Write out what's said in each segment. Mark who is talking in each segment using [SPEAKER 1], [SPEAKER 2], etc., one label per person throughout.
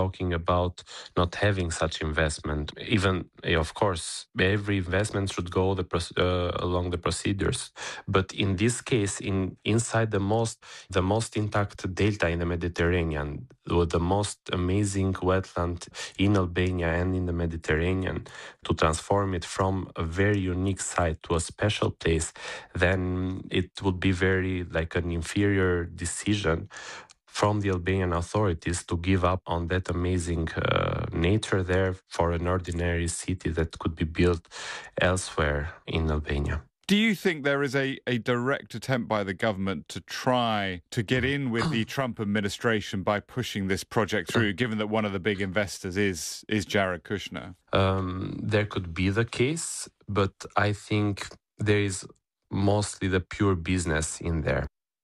[SPEAKER 1] talking about not having such investment. Even, of course, every investment should go along the procedures. But in this case, inside the most intact delta in the Mediterranean, with the most amazing wetland in Albania and in the Mediterranean, to transform it from a very unique site to a special place, then it would be very like an inferior decision from the Albanian authorities to give up on that amazing nature there for an ordinary city that could be built elsewhere in Albania.
[SPEAKER 2] Do you think there is a direct attempt by the government to try to get in with the Trump administration by pushing this project through, given that one of the big investors is Jared Kushner?
[SPEAKER 1] There could be the case, but I think there is mostly the pure business in there.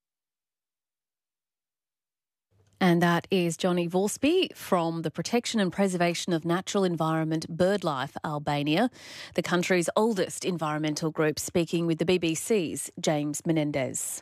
[SPEAKER 3] And that is Johnny Vorsby from the Protection and Preservation of Natural Environment BirdLife Albania, the country's oldest environmental group, speaking with the BBC's James Menendez.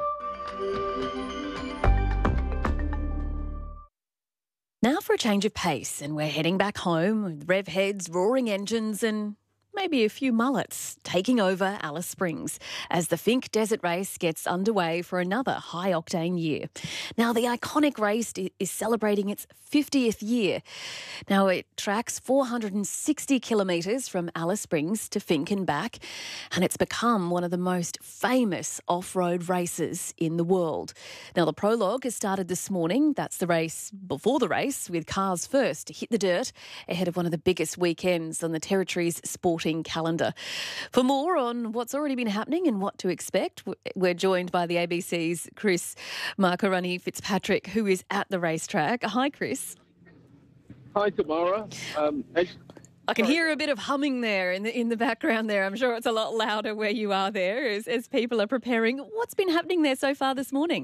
[SPEAKER 3] Now for a change of pace, and we're heading back home with rev heads, roaring engines and maybe a few mullets taking over Alice Springs as the Finke Desert Race gets underway for another high-octane year. Now, the iconic race is celebrating its 50th year. Now, it tracks 460 kilometres from Alice Springs to Finke and back, and it's become one of the most famous off-road races in the world. Now, the prologue has started this morning. That's the race before the race, with cars first to hit the dirt ahead of one of the biggest weekends on the territory's sporting calendar. For more on what's already been happening and what to expect, we're joined by the ABC's Chris Markarani Fitzpatrick, who is at the racetrack. Hi, Chris.
[SPEAKER 4] Hi, Tamara.
[SPEAKER 3] I can hear a bit of humming there in the background there. I'm sure it's a lot louder where you are there as people are preparing. What's been happening there so far this morning?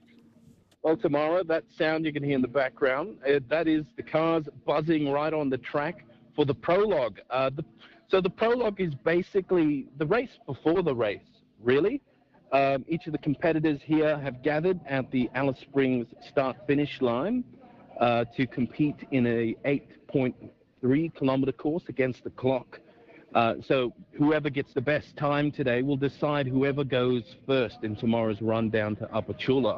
[SPEAKER 4] Well, Tamara, that sound you can hear in the background, that is the cars buzzing right on the track for the prologue. So the prologue is basically the race before the race, really. Each of the competitors here have gathered at the Alice Springs start-finish line to compete in a 8.3-kilometre course against the clock. So whoever gets the best time today will decide whoever goes first in tomorrow's run down to Upper Chula.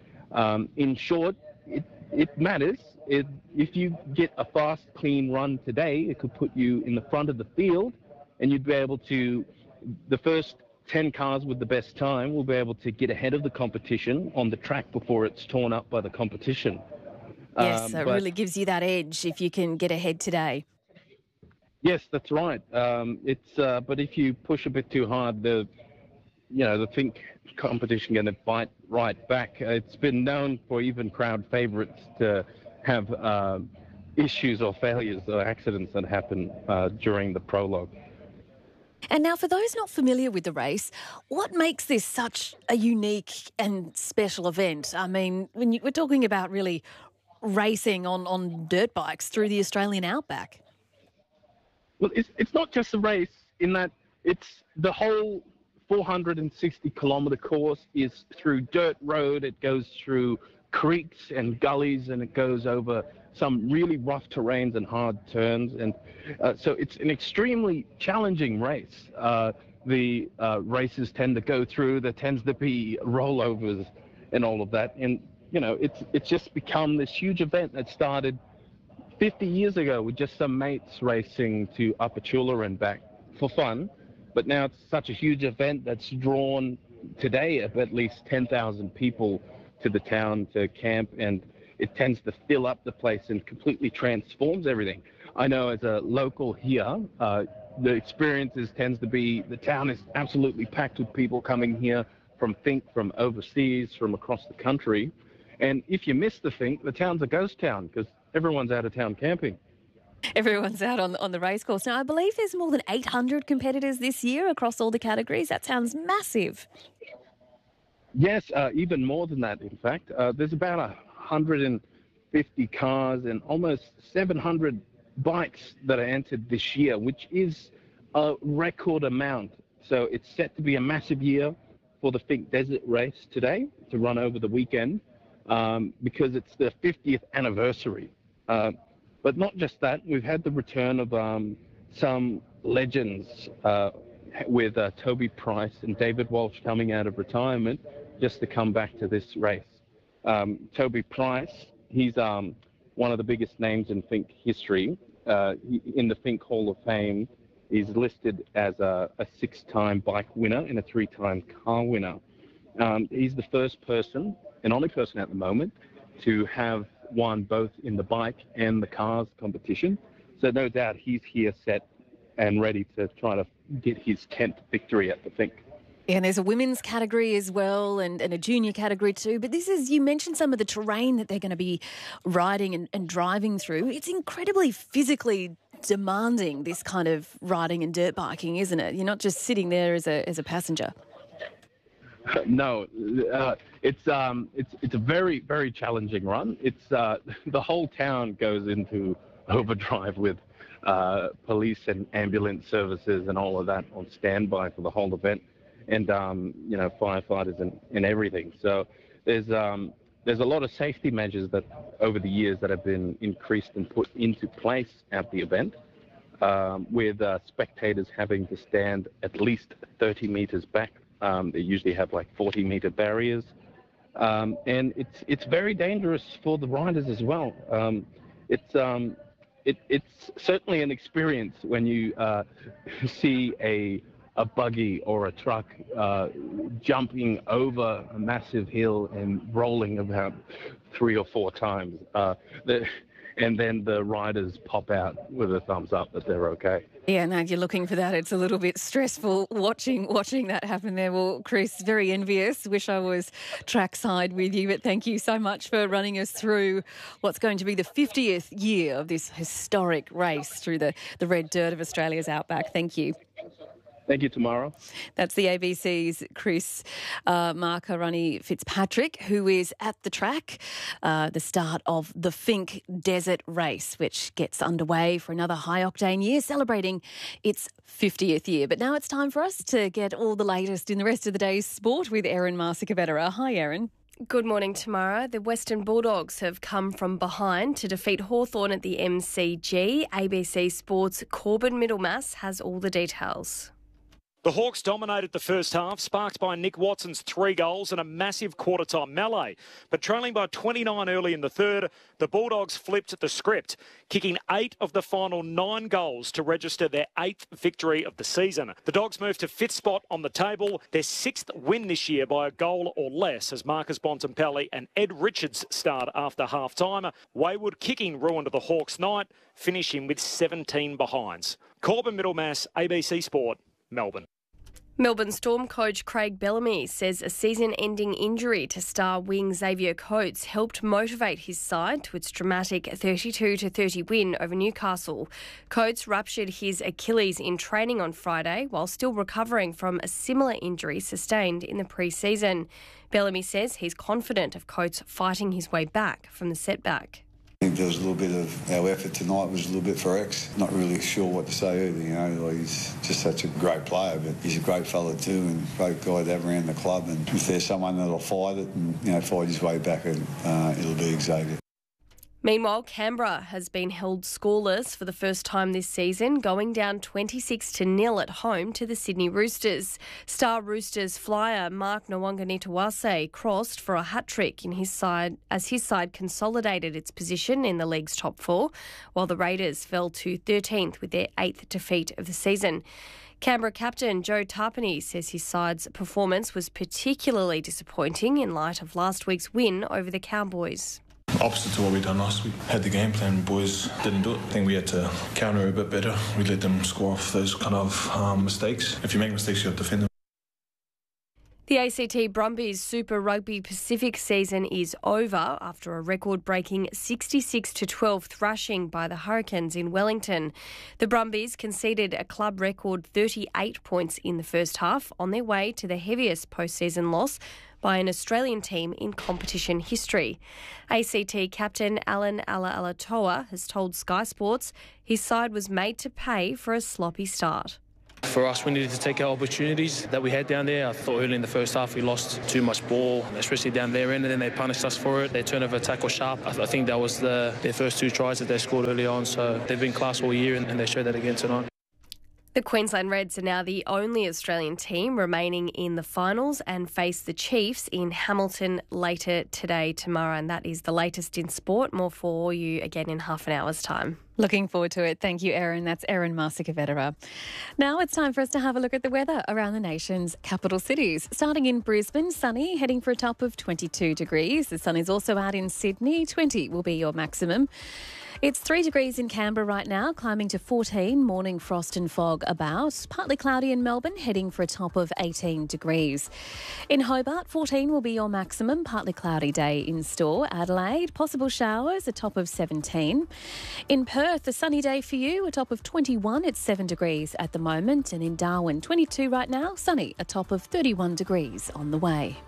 [SPEAKER 4] In short, it matters. If you get a fast, clean run today, it could put you in the front of the field, and you'd be able to, the first 10 cars with the best time will be able to get ahead of the competition on the track before it's torn up by the competition.
[SPEAKER 3] Yes, so it really gives you that edge if you can get ahead today.
[SPEAKER 4] Yes, that's right. But if you push a bit too hard, the Finke competition going to bite right back. It's been known for even crowd favourites to have issues or failures or accidents that happen during the prologue.
[SPEAKER 3] And now, for those not familiar with the race, what makes this such a unique and special event? I mean, we're talking about really racing on dirt bikes through the Australian outback.
[SPEAKER 4] Well, it's not just a race in that it's the whole 460-kilometre course is through dirt road. It goes through creeks and gullies, and it goes over some really rough terrains and hard turns. And so it's an extremely challenging race. The races tend to go through. There tends to be rollovers and all of that. And, it's just become this huge event that started 50 years ago with just some mates racing to Upper Chula and back for fun. But now it's such a huge event that's drawn today of at least 10,000 people to the town to camp, and it tends to fill up the place and completely transforms everything. I know as a local here, the experiences tends to be the town is absolutely packed with people coming here from Finke, from overseas, from across the country. And if you miss the Finke, the town's a ghost town because everyone's out of town camping.
[SPEAKER 3] Everyone's out on the racecourse. Now, I believe there's more than 800 competitors this year across all the categories. That sounds massive.
[SPEAKER 4] Yes, even more than that, in fact. There's about 150 cars and almost 700 bikes that are entered this year, which is a record amount. So it's set to be a massive year for the Finke Desert Race today to run over the weekend because it's the 50th anniversary. But not just that, we've had the return of some legends with Toby Price and David Walsh coming out of retirement just to come back to this race. Toby Price, he's one of the biggest names in Finke history. In the Finke Hall of Fame, he's listed as a 6-time bike winner and a 3-time car winner. He's the first person and only person at the moment to have won both in the bike and the cars competition. So no doubt he's here set and ready to try to get his 10th victory at the Finke.
[SPEAKER 3] Yeah, and there's a women's category as well and a junior category too. But you mentioned some of the terrain that they're going to be riding and driving through. It's incredibly physically demanding, this kind of riding and dirt biking, isn't it? You're not just sitting there as a passenger.
[SPEAKER 4] No, it's a very, very challenging run. It's the whole town goes into overdrive with police and ambulance services and all of that on standby for the whole event, and firefighters and everything. So there's a lot of safety measures that over the years that have been increased and put into place at the event, with spectators having to stand at least 30 meters back. They usually have like 40-meter barriers, and it's very dangerous for the riders as well. It's certainly an experience when you see a buggy or a truck jumping over a massive hill and rolling about 3 or 4 times. And then the riders pop out with a thumbs up that they're okay.
[SPEAKER 3] Yeah, no, you're looking for that. It's a little bit stressful watching that happen there. Well, Chris, very envious. Wish I was trackside with you, but thank you so much for running us through what's going to be the 50th year of this historic race through the red dirt of Australia's outback. Thank you.
[SPEAKER 4] Thank you, Tamara.
[SPEAKER 3] That's the ABC's Chris Makarani Fitzpatrick, who is at the track, the start of the Finke Desert Race, which gets underway for another high-octane year, celebrating its 50th year. But now it's time for us to get all the latest in the rest of the day's sport with Erin Marsicavetera. Hi, Erin.
[SPEAKER 5] Good morning, Tamara. The Western Bulldogs have come from behind to defeat Hawthorn at the MCG. ABC Sports' Corbin Middlemass has all the details.
[SPEAKER 6] The Hawks dominated the first half, sparked by Nick Watson's 3 goals and a massive quarter-time melee. But trailing by 29 early in the third, the Bulldogs flipped the script, kicking 8 of the final 9 goals to register their 8th victory of the season. The Dogs moved to 5th spot on the table, their 6th win this year by a goal or less, as Marcus Bontempelli and Ed Richards starred after half-time. Wayward kicking ruined the Hawks' night, finishing with 17 behinds. Corbin Middlemass, ABC Sport, Melbourne.
[SPEAKER 5] Melbourne Storm coach Craig Bellamy says a season-ending injury to star wing Xavier Coates helped motivate his side to its dramatic 32-30 win over Newcastle. Coates ruptured his Achilles in training on Friday while still recovering from a similar injury sustained in the pre-season. Bellamy says he's confident of Coates fighting his way back from the setback.
[SPEAKER 7] I think there was a little bit of our effort tonight was a little bit for X. Not really sure what to say either, he's just such a great player, but he's a great fella too and a great guy to have around the club. And if there's someone that'll fight it and fight his way back, it'll be Xavier.
[SPEAKER 5] Meanwhile, Canberra has been held scoreless for the first time this season, going down 26-0 at home to the Sydney Roosters. Star Roosters flyer Mark Nwanganitawase crossed for a hat-trick in his side as his side consolidated its position in the league's top 4, while the Raiders fell to 13th with their 8th defeat of the season. Canberra captain Joe Tarpany says his side's performance was particularly disappointing in light of last week's win over the Cowboys.
[SPEAKER 8] Opposite to what we done last week. Had the game plan, boys didn't do it. I think we had to counter a bit better. We let them score off those kind of mistakes. If you make mistakes, you have to defend them.
[SPEAKER 5] The ACT Brumbies Super Rugby Pacific season is over after a record-breaking 66-12 thrashing by the Hurricanes in Wellington. The Brumbies conceded a club record 38 points in the first half, on their way to the heaviest postseason loss by an Australian team in competition history. ACT captain Alan Alaalatoa has told Sky Sports his side was made to pay for a sloppy start.
[SPEAKER 9] For us, we needed to take our opportunities that we had down there. I thought early in the first half we lost too much ball, especially down their end, and then they punished us for it. Their turnover attack was sharp. I think that was their first 2 tries that they scored early on, so they've been class all year and they showed that again tonight.
[SPEAKER 5] The Queensland Reds are now the only Australian team remaining in the finals and face the Chiefs in Hamilton later today, tomorrow, and that is the latest in sport. More for you again in half an hour's time.
[SPEAKER 3] Looking forward to it. Thank you, Erin. That's Erin Marsicavetera. Now it's time for us to have a look at the weather around the nation's capital cities. Starting in Brisbane, sunny, heading for a top of 22 degrees. The sun is also out in Sydney. 20 will be your maximum. It's 3 degrees in Canberra right now, climbing to 14. Morning frost and fog about. Partly cloudy in Melbourne, heading for a top of 18 degrees. In Hobart, 14 will be your maximum. Partly cloudy day in store. Adelaide, possible showers, a top of 17. In Perth, a sunny day for you, a top of 21. It's 7 degrees at the moment. And in Darwin, 22 right now, sunny, a top of 31 degrees on the way.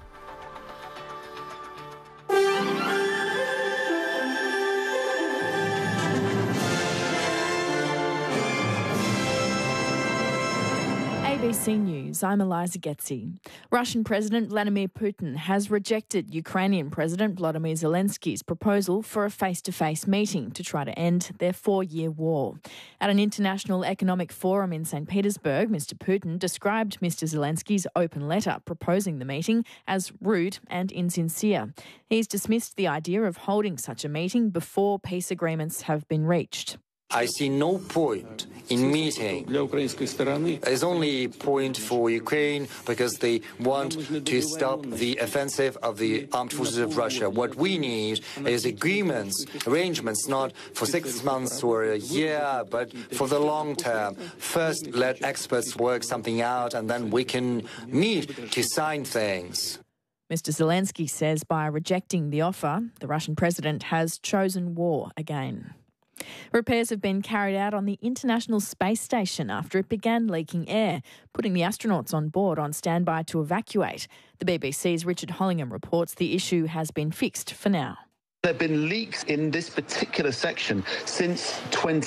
[SPEAKER 10] ABC News, I'm Eliza Getzi. Russian President Vladimir Putin has rejected Ukrainian President Volodymyr Zelensky's proposal for a face-to-face meeting to try to end their 4-year war. At an international economic forum in St. Petersburg, Mr. Putin described Mr. Zelensky's open letter proposing the meeting as rude and insincere. He's dismissed the idea of holding such a meeting before peace agreements have been reached.
[SPEAKER 11] I see no point in meeting. There's only a point for Ukraine because they want to stop the offensive of the armed forces of Russia. What we need is agreements, arrangements, not for 6 months or a year, but for the long term. First, let experts work something out, and then we can meet to sign things.
[SPEAKER 10] Mr. Zelensky says by rejecting the offer, the Russian president has chosen war again. Repairs have been carried out on the International Space Station after it began leaking air, putting the astronauts on board on standby to evacuate. The BBC's Richard Hollingham reports the issue has been fixed for now.
[SPEAKER 12] There have been leaks in this particular section since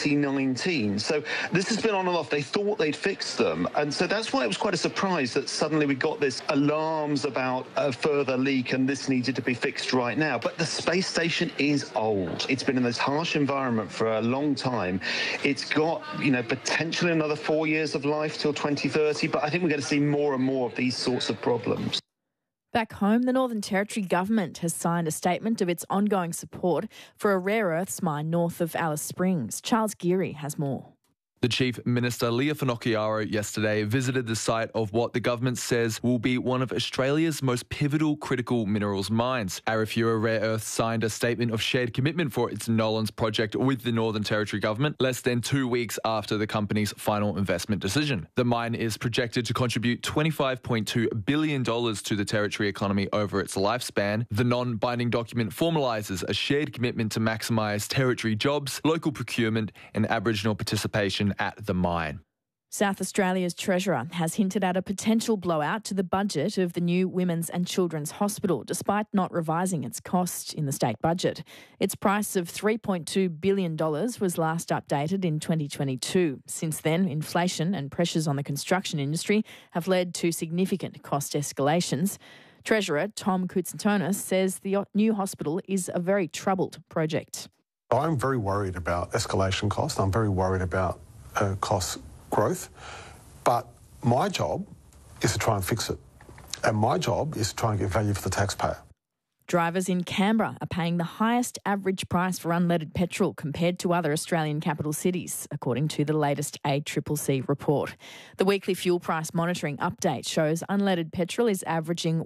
[SPEAKER 12] 2019. So this has been on and off. They thought they'd fixed them. And so that's why it was quite a surprise that suddenly we got this alarms about a further leak and this needed to be fixed right now. But the space station is old. It's been in this harsh environment for a long time. It's got, potentially another 4 years of life till 2030. But I think we're going to see more and more of these sorts of problems.
[SPEAKER 10] Back home, the Northern Territory government has signed a statement of its ongoing support for a rare earths mine north of Alice Springs. Charles Geary has more.
[SPEAKER 13] The Chief Minister, Leah Finocchiaro, yesterday visited the site of what the government says will be one of Australia's most pivotal critical minerals mines. Arafura Rare Earths signed a statement of shared commitment for its Nolans project with the Northern Territory government less than 2 weeks after the company's final investment decision. The mine is projected to contribute $25.2 billion to the Territory economy over its lifespan. The non-binding document formalises a shared commitment to maximise Territory jobs, local procurement and Aboriginal participation at the mine.
[SPEAKER 10] South Australia's Treasurer has hinted at a potential blowout to the budget of the new Women's and Children's Hospital, despite not revising its cost in the state budget. Its price of $3.2 billion was last updated in 2022. Since then, inflation and pressures on the construction industry have led to significant cost escalations. Treasurer Tom Koutsantonis says the new hospital is a very troubled project.
[SPEAKER 14] I'm very worried about escalation costs. I'm very worried about cost growth, but my job is to try and fix it, and my job is to try and get value for the taxpayer.
[SPEAKER 10] Drivers in Canberra are paying the highest average price for unleaded petrol compared to other Australian capital cities, according to the latest ACCC report. The weekly fuel price monitoring update shows unleaded petrol is averaging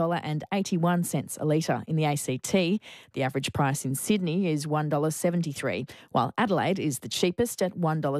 [SPEAKER 10] $1.81 a litre in the ACT. The average price in Sydney is $1.73, while Adelaide is the cheapest at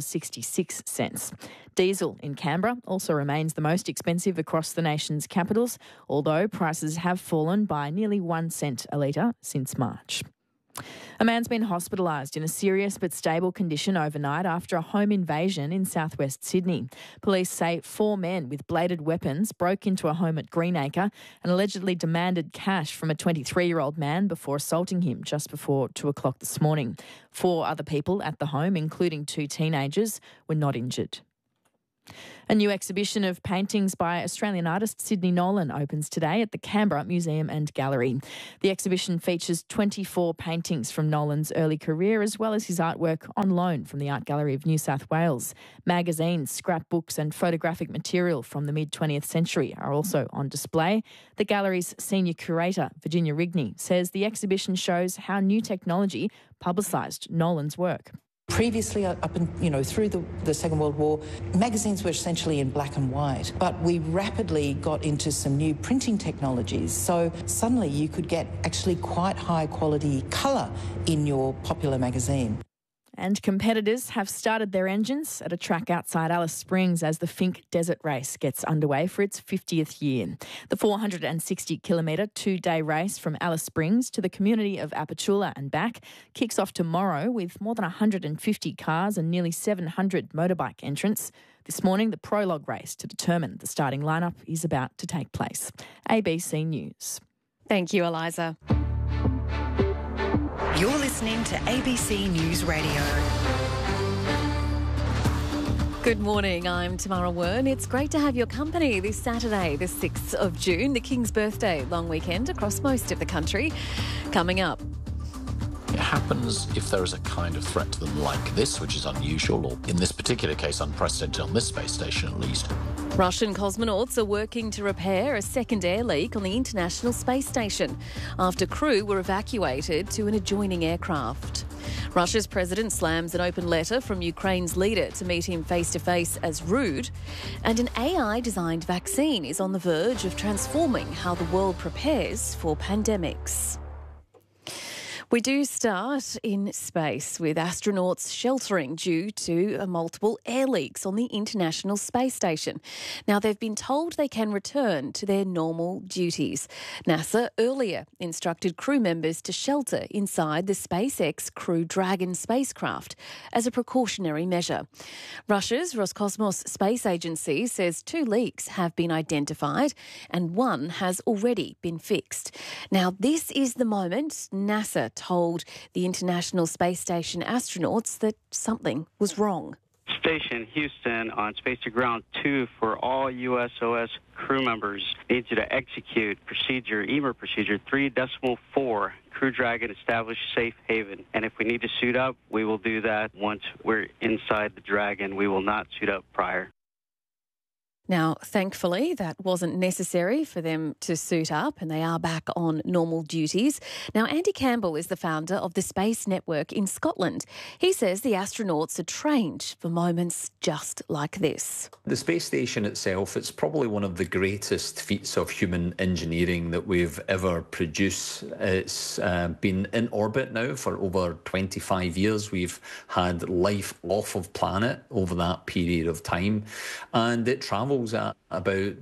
[SPEAKER 10] $1.66. Diesel in Canberra also remains the most expensive across the nation's capitals, although prices have fallen by nearly 1 cent a litre since March. A man's been hospitalised in a serious but stable condition overnight after a home invasion in southwest Sydney. Police say 4 men with bladed weapons broke into a home at Greenacre and allegedly demanded cash from a 23-year-old man before assaulting him just before 2 o'clock this morning. 4 other people at the home, including 2 teenagers, were not injured. A new exhibition of paintings by Australian artist Sidney Nolan opens today at the Canberra Museum and Gallery. The exhibition features 24 paintings from Nolan's early career, as well as his artwork on loan from the Art Gallery of New South Wales. Magazines, scrapbooks and photographic material from the mid-20th century are also on display. The gallery's senior curator, Virginia Rigney, says the exhibition shows how new technology publicised Nolan's work.
[SPEAKER 15] Previously, through the Second World War, magazines were essentially in black and white, but we rapidly got into some new printing technologies. So suddenly you could get actually quite high quality colour in your popular magazine.
[SPEAKER 10] And competitors have started their engines at a track outside Alice Springs as the Finke Desert Race gets underway for its 50th year. The 460-kilometre two-day race from Alice Springs to the community of Apachula and back kicks off tomorrow with more than 150 cars and nearly 700 motorbike entrants. This morning, the prologue race to determine the starting lineup is about to take place. ABC News.
[SPEAKER 3] Thank you, Eliza.
[SPEAKER 16] You're listening to ABC News Radio.
[SPEAKER 3] Good morning, I'm Tamara Wern. It's great to have your company this Saturday, the 6th of June, the King's birthday long weekend across most of the country. Coming up.
[SPEAKER 17] It happens if there is a kind of threat to them like this, which is unusual, or in this particular case, unprecedented on this space station at least.
[SPEAKER 3] Russian cosmonauts are working to repair a second air leak on the International Space Station after crew were evacuated to an adjoining aircraft. Russia's president slams an open letter from Ukraine's leader to meet him face-to-face as rude. And an AI-designed vaccine is on the verge of transforming how the world prepares for pandemics. We do start in space with astronauts sheltering due to multiple air leaks on the International Space Station. Now, they've been told they can return to their normal duties. NASA earlier instructed crew members to shelter inside the SpaceX Crew Dragon spacecraft as a precautionary measure. Russia's Roscosmos space agency says 2 leaks have been identified and 1 has already been fixed. Now, this is the moment NASA told the International Space Station astronauts that something was wrong.
[SPEAKER 18] Station Houston on Space to Ground 2 for all USOS crew members needs you to execute EMER procedure 3.4. Crew Dragon established safe haven. And if we need to suit up, we will do that once we're inside the Dragon. We will not suit up prior.
[SPEAKER 3] Now, thankfully, that wasn't necessary for them to suit up and they are back on normal duties. Now, Andy Campbell is the founder of the Space Network in Scotland. He says the astronauts are trained for moments just like this.
[SPEAKER 19] The space station itself, it's probably one of the greatest feats of human engineering that we've ever produced. It's been in orbit now for over 25 years. We've had life off of planet over that period of time, and it travels at about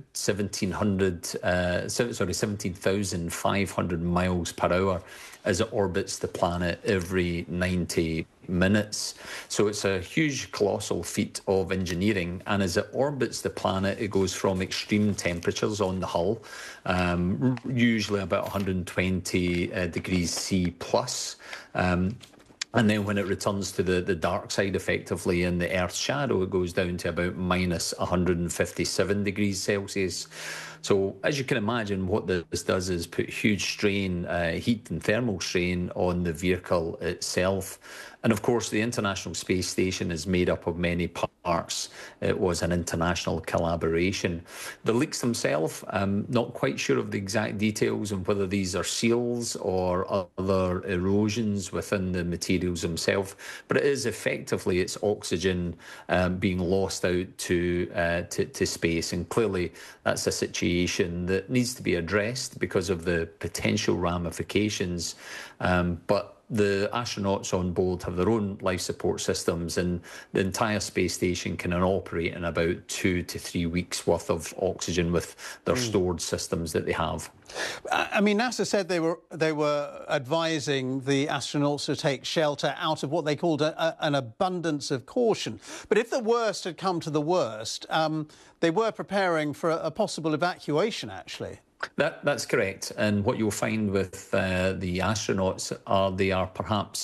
[SPEAKER 19] 17,500 miles per hour as it orbits the planet every 90 minutes. So it's a huge, colossal feat of engineering. And as it orbits the planet, it goes from extreme temperatures on the hull, usually about 120 degrees C plus. And then when it returns to the dark side, effectively, in the Earth's shadow, it goes down to about minus 157 degrees Celsius. So as you can imagine, what this does is put huge strain, heat and thermal strain on the vehicle itself. And of course, the International Space Station is made up of many parts. It was an international collaboration. The leaks themselves, I'm not quite sure of the exact details on whether these are seals or other erosions within the materials themselves, but it is effectively it's oxygen being lost out to space. And clearly that's a situation that needs to be addressed because of the potential ramifications. But the astronauts on board have their own life support systems, and the entire space station can operate in about 2 to 3 weeks worth of oxygen with their stored systems that they have.
[SPEAKER 20] I mean, NASA said they were advising the astronauts to take shelter out of what they called an abundance of caution. But if the worst had come to the worst, they were preparing for a possible evacuation, actually.
[SPEAKER 19] That's correct. And what you'll find with the astronauts are they are perhaps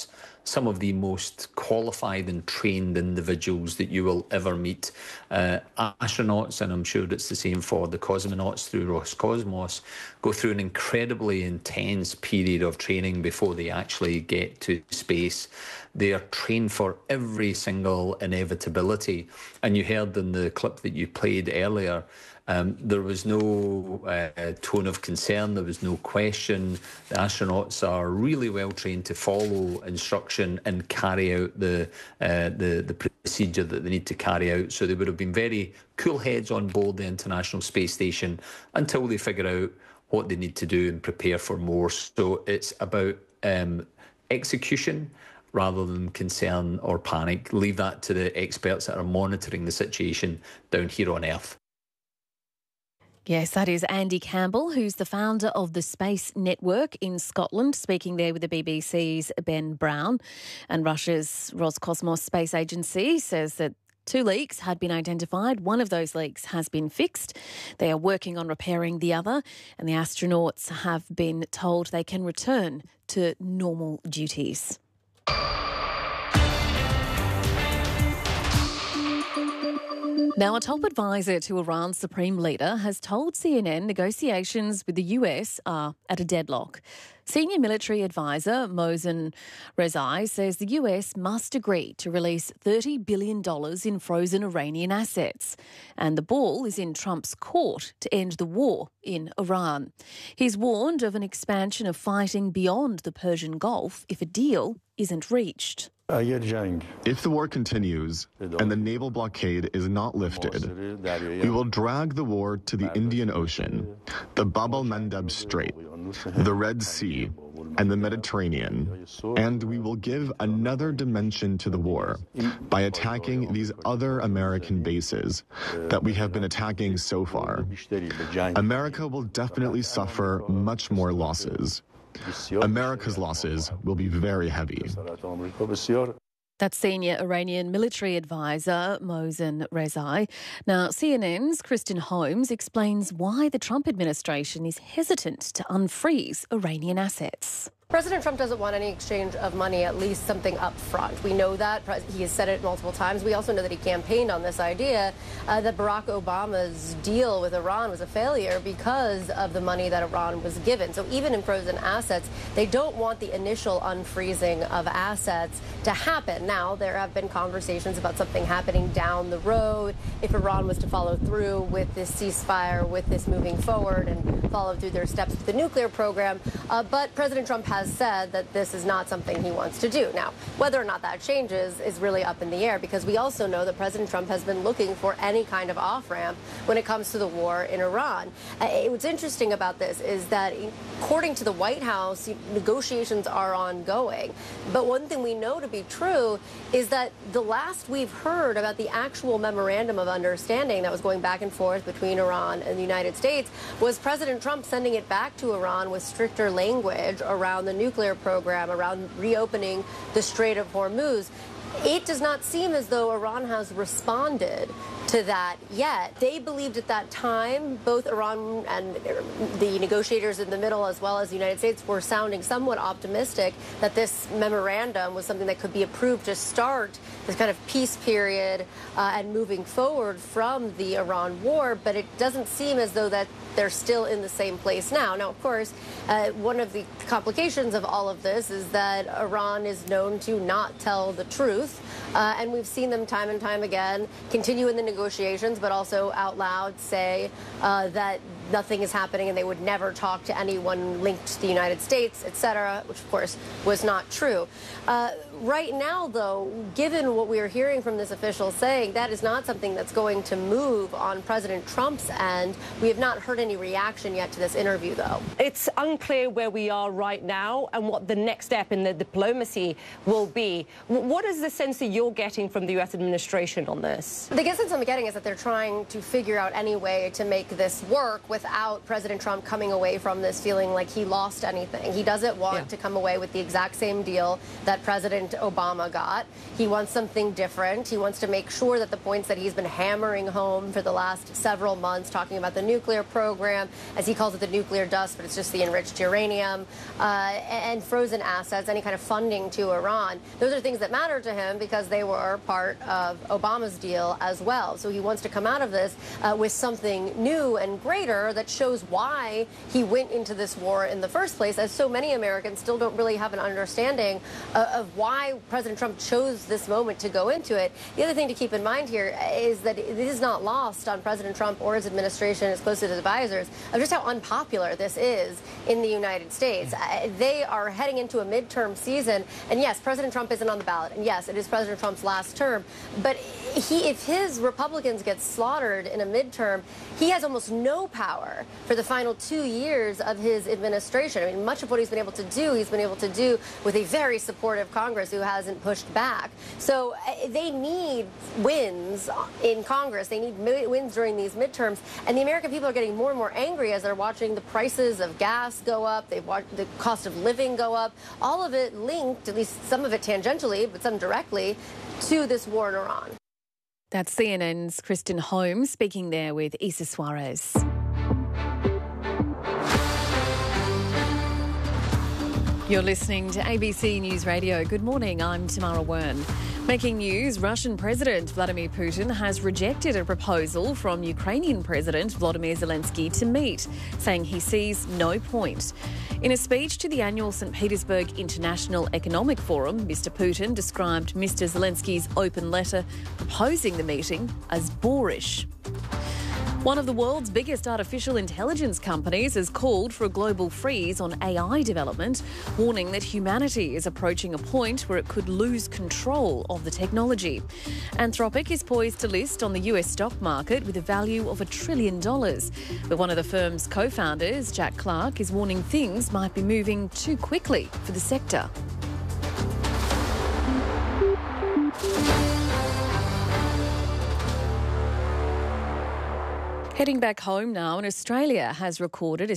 [SPEAKER 19] some of the most qualified and trained individuals that you will ever meet. Astronauts, and I'm sure it's the same for the cosmonauts through Roscosmos, go through an incredibly intense period of training before they actually get to space. They are trained for every single inevitability. And you heard in the clip that you played earlier, there was no tone of concern, there was no question. The astronauts are really well trained to follow instruction and carry out the procedure that they need to carry out. So they would have been very cool heads on board the International Space Station until they figure out what they need to do and prepare for more. So it's about execution rather than concern or panic. Leave that to the experts that are monitoring the situation down here on Earth.
[SPEAKER 3] Yes, that is Andy Campbell, who's the founder of the Space Network in Scotland, speaking there with the BBC's Ben Brown. And Russia's Roscosmos Space Agency says that 2 leaks had been identified. One of those leaks has been fixed. They are working on repairing the other, and the astronauts have been told they can return to normal duties. Now, a top advisor to Iran's supreme leader has told CNN negotiations with the US are at a deadlock. Senior military advisor Mohsen Rezai says the US must agree to release $30 billion in frozen Iranian assets. And the ball is in Trump's court to end the war in Iran. He's warned of an expansion of fighting beyond the Persian Gulf if a deal isn't reached.
[SPEAKER 21] If the war continues and the naval blockade is not lifted, we will drag the war to the Indian Ocean, the Bab el-Mandeb Strait, the Red Sea, and the Mediterranean, and we will give another dimension to the war by attacking these other American bases that we have been attacking so far. America will definitely suffer much more losses. America's losses will be very heavy.
[SPEAKER 3] That's senior Iranian military advisor Mohsen Rezai. Now, CNN's Kristen Holmes explains why the Trump administration is hesitant to unfreeze Iranian assets.
[SPEAKER 22] President Trump doesn't want any exchange of money, at least something up front. We know that. He has said it multiple times. We also know that he campaigned on this idea that Barack Obama's deal with Iran was a failure because of the money that Iran was given. So even in frozen assets, they don't want the initial unfreezing of assets to happen. Now, there have been conversations about something happening down the road if Iran was to follow through with this ceasefire, with this moving forward and follow through their steps with the nuclear program. But President Trump has said that this is not something he wants to do. Now, whether or not that changes is really up in the air because we also know that President Trump has been looking for any kind of off-ramp when it comes to the war in Iran. What's interesting about this is that, according to the White House, negotiations are ongoing. But one thing we know to be true is that the last we've heard about the actual memorandum of understanding that was going back and forth between Iran and the United States was President Trump sending it back to Iran with stricter language around the nuclear program, around reopening the Strait of Hormuz. It does not seem as though Iran has responded to that yet. They believed at that time, both Iran and the negotiators in the middle as well as the United States were sounding somewhat optimistic that this memorandum was something that could be approved to start this kind of peace period and moving forward from the Iran war, but it doesn't seem as though that they're still in the same place now. Now, of course, one of the complications of all of this is that Iran is known to not tell the truth, and we've seen them time and time again continue in the negotiations, but also out loud say that nothing is happening and they would never talk to anyone linked to the United States, etc., which, of course, was not true. Right now, though, given what we are hearing from this official saying, that is not something that's going to move on President Trump's end. We have not heard any reaction yet to this interview, though.
[SPEAKER 23] It's unclear where we are right now and what the next step in the diplomacy will be. What is the sense that you're getting from the U.S. administration on this?
[SPEAKER 22] The sense I'm getting is that they're trying to figure out any way to make this work without President Trump coming away from this feeling like he lost anything. He doesn't want to come away with the exact same deal that President President Obama got. He wants something different. He wants to make sure that the points that he's been hammering home for the last several months, talking about the nuclear program, as he calls it, the nuclear dust, but it's just the enriched uranium, and frozen assets, any kind of funding to Iran. Those are things that matter to him because they were part of Obama's deal as well. So he wants to come out of this with something new and greater that shows why he went into this war in the first place, as so many Americans still don't really have an understanding of why President Trump chose this moment to go into it. The other thing to keep in mind here is that it is not lost on President Trump or his administration, his closest advisors, of just how unpopular this is in the United States. They are heading into a midterm season, and yes, President Trump isn't on the ballot, and yes, it is President Trump's last term, but if his Republicans get slaughtered in a midterm, he has almost no power for the final 2 years of his administration. I mean, much of what he's been able to do with a very supportive Congress who hasn't pushed back. So they need wins in Congress. They need wins during these midterms. And the American people are getting more and more angry as they're watching the prices of gas go up. They've watched the cost of living go up. All of it linked, at least some of it tangentially, but some directly, to this war in Iran.
[SPEAKER 3] That's CNN's Kristen Holmes speaking there with Isa Suarez. You're listening to ABC News Radio. Good morning, I'm Tamara Wern. Making news, Russian President Vladimir Putin has rejected a proposal from Ukrainian President Volodymyr Zelensky to meet, saying he sees no point. In a speech to the annual St. Petersburg International Economic Forum, Mr. Putin described Mr. Zelensky's open letter proposing the meeting as boorish. One of the world's biggest artificial intelligence companies has called for a global freeze on AI development, warning that humanity is approaching a point where it could lose control of the technology. Anthropic is poised to list on the US stock market with a value of $1 trillion. But one of the firm's co-founders, Jack Clark, is warning things might be moving too quickly for the sector. Heading back home now, and Australia has recorded a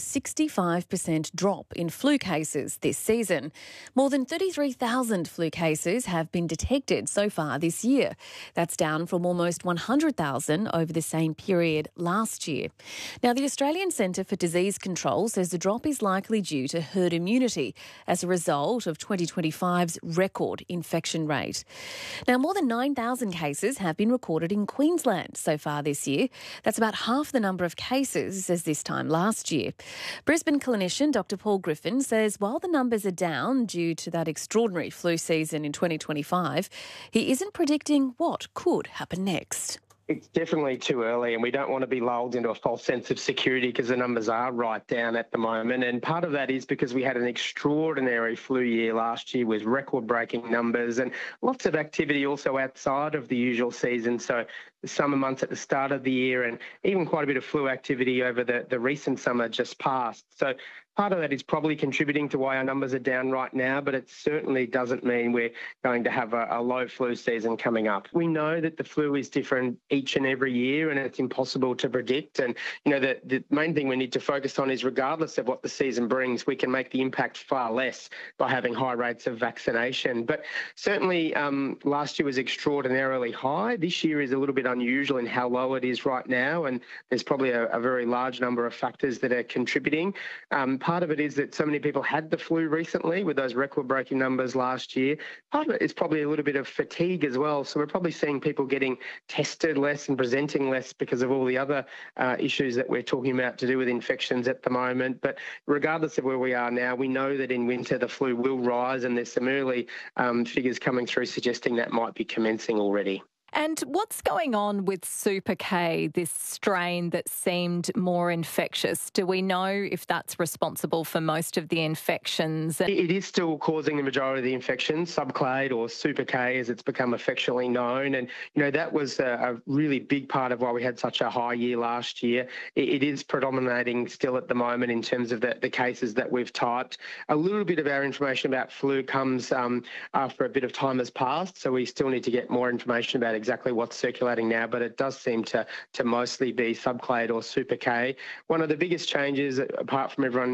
[SPEAKER 3] 65% drop in flu cases this season. More than 33,000 flu cases have been detected so far this year. That's down from almost 100,000 over the same period last year. Now, the Australian Centre for Disease Control says the drop is likely due to herd immunity as a result of 2025's record infection rate. Now, more than 9,000 cases have been recorded in Queensland so far this year. That's about half the number of cases as this time last year. Brisbane clinician Dr. Paul Griffin says while the numbers are down due to that extraordinary flu season in 2025, he isn't predicting what could happen next.
[SPEAKER 1] It's definitely too early, and we don't want to be lulled into a false sense of security because the numbers are right down at the moment. And part of that is because we had an extraordinary flu year last year with record-breaking numbers and lots of activity also outside of the usual season. So the summer months at the start of the year and even quite a bit of flu activity over the recent summer just passed. So part of that is probably contributing to why our numbers are down right now, but it certainly doesn't mean we're going to have a low flu season coming up. We know that the flu is different each and every year and it's impossible to predict. And, you know, the main thing we need to focus on is regardless of what the season brings, we can make the impact far less by having high rates of vaccination. But certainly last year was extraordinarily high. This year is a little bit unusual in how low it is right now, and there's probably a very large number of factors that are contributing. Part of it is that so many people had the flu recently with those record-breaking numbers last year. Part of it is probably a little bit of fatigue as well. So we're probably seeing people getting tested less and presenting less because of all the other issues that we're talking about to do with infections at the moment. But regardless of where we are now, we know that in winter the flu will rise, and there's some early figures coming through suggesting that might be commencing already.
[SPEAKER 2] And what's going on with Super K, this strain that seemed more infectious? Do we know if that's responsible for most of the infections?
[SPEAKER 1] It is still causing the majority of the infections, subclade or Super K as it's become affectionately known. And, you know, that was a really big part of why we had such a high year last year. It is predominating still at the moment in terms of the cases that we've typed. A little bit of our information about flu comes after a bit of time has passed, so we still need to get more information about exactly what's circulating now, but it does seem to mostly be subclade or Super K. One of the biggest changes, apart from everyone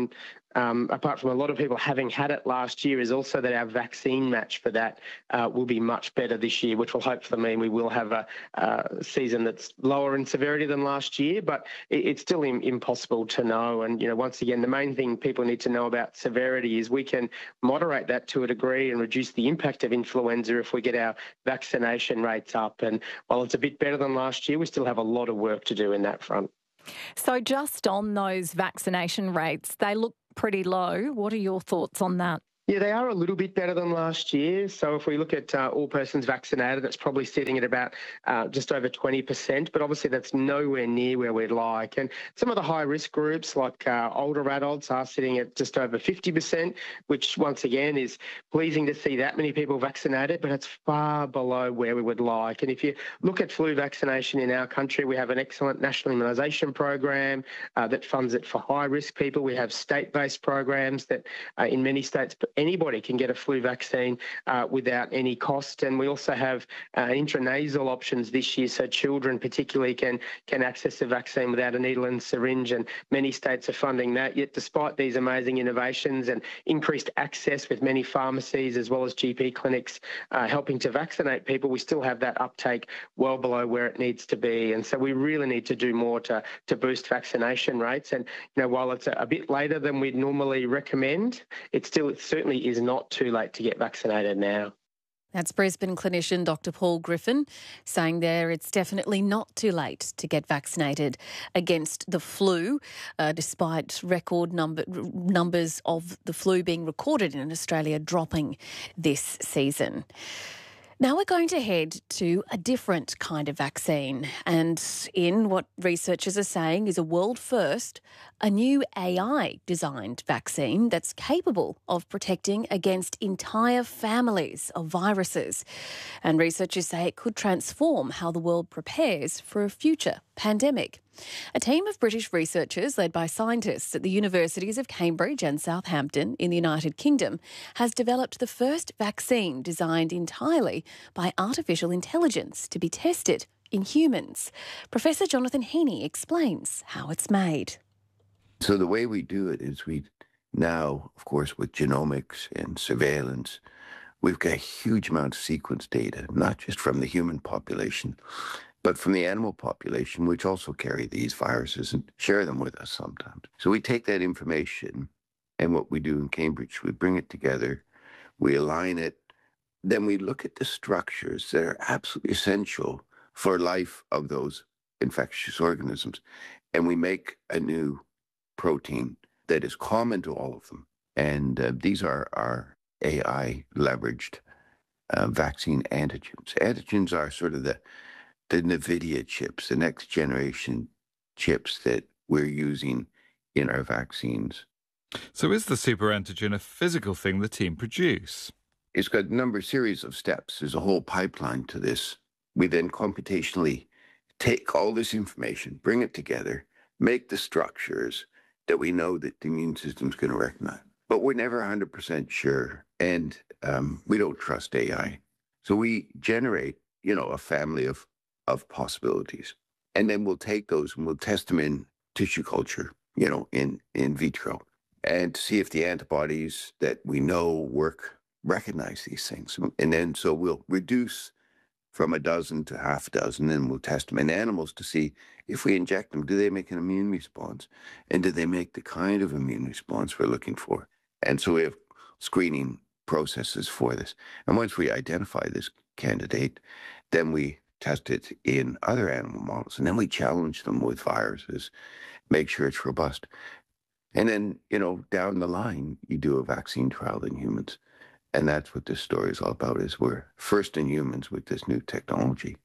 [SPEAKER 1] apart from a lot of people having had it last year, is also that our vaccine match for that will be much better this year, which will hopefully mean we will have a season that's lower in severity than last year, but it's still impossible to know. And, once again, the main thing people need to know about severity is we can moderate that to a degree and reduce the impact of influenza if we get our vaccination rates up. And while it's a bit better than last year, we still have a lot of work to do in that front.
[SPEAKER 2] So just on those vaccination rates, they look pretty low. What are your thoughts on that?
[SPEAKER 1] Yeah, they are a little bit better than last year. So if we look at all persons vaccinated, that's probably sitting at about just over 20%, but obviously that's nowhere near where we'd like. And some of the high-risk groups, like older adults, are sitting at just over 50%, which once again is pleasing to see that many people vaccinated, but it's far below where we would like. And if you look at flu vaccination in our country, we have an excellent national immunisation program that funds it for high-risk people. We have state-based programs that in many states anybody can get a flu vaccine without any cost. And we also have intranasal options this year, so children particularly can access a vaccine without a needle and syringe, and many states are funding that. Yet despite these amazing innovations and increased access with many pharmacies as well as GP clinics helping to vaccinate people, we still have that uptake well below where it needs to be. And so we really need to do more to boost vaccination rates. And, while it's a bit later than we'd normally recommend, it certainly is not too late to get vaccinated now.
[SPEAKER 3] That's Brisbane clinician Dr. Paul Griffin saying there it's definitely not too late to get vaccinated against the flu, despite record numbers of the flu being recorded in Australia dropping this season. Now we're going to head to a different kind of vaccine, and in what researchers are saying is a world first, a new AI-designed vaccine that's capable of protecting against entire families of viruses. And researchers say it could transform how the world prepares for a future pandemic. A team of British researchers led by scientists at the universities of Cambridge and Southampton in the United Kingdom has developed the first vaccine designed entirely by artificial intelligence to be tested in humans. Professor Jonathan Heaney explains how it's made.
[SPEAKER 4] So the way we do it is we now, of course, with genomics and surveillance, we've got a huge amount of sequence data, not just from the human population, but from the animal population, which also carry these viruses and share them with us sometimes. So we take that information, and what we do in Cambridge, we bring it together, we align it, then we look at the structures that are absolutely essential for life of those infectious organisms, and we make a new protein that is common to all of them. And these are our AI-leveraged vaccine antigens. Antigens are sort of the NVIDIA chips, the next generation chips that we're using in our vaccines.
[SPEAKER 6] So is the super antigen a physical thing the team produce?
[SPEAKER 4] It's got a series of steps. There's a whole pipeline to this. We then computationally take all this information, bring it together, make the structures that we know that the immune system's going to recognize. But we're never 100% sure, and we don't trust AI. So we generate, a family of possibilities. And then we'll take those and we'll test them in tissue culture, in vitro, and see if the antibodies that we know recognize these things. And then so we'll reduce from a dozen to half a dozen, and we'll test them in animals to see if we inject them, do they make an immune response? And do they make the kind of immune response we're looking for? And so we have screening processes for this. And once we identify this candidate, then we test it in other animal models, and then we challenge them with viruses, make sure it's robust. And then, down the line, you do a vaccine trial in humans. And that's what this story is all about, is we're first in humans with this new technology.